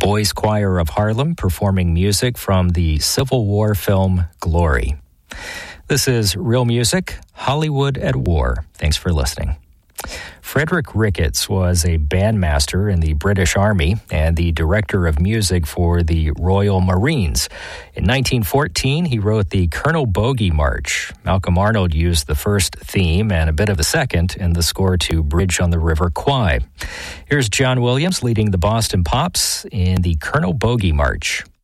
Boys Choir of Harlem performing music from the Civil War film Glory. This is Real Music, Hollywood at War. Thanks for listening. Frederick Ricketts was a bandmaster in the British Army and the director of music for the Royal Marines. In 1914, he wrote the Colonel Bogey March. Malcolm Arnold used the first theme and a bit of the second in the score to Bridge on the River Kwai. Here's John Williams leading the Boston Pops in the Colonel Bogey March.